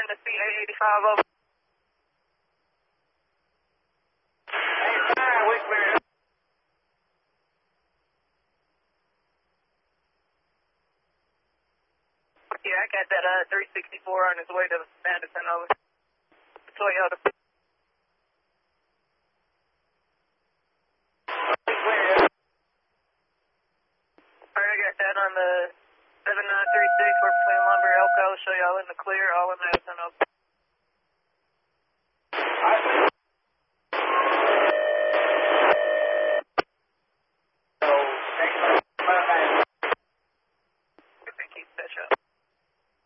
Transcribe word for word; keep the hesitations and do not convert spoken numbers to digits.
N S P eight eighty-five over. eighty-five, we clear. Yeah, I got that uh, three sixty-four on his way to Anderson over. Toyota. Alright, I got that on the seven nine three six. We're between Lumber Elko. Show y'all in the clear, all in Madison over.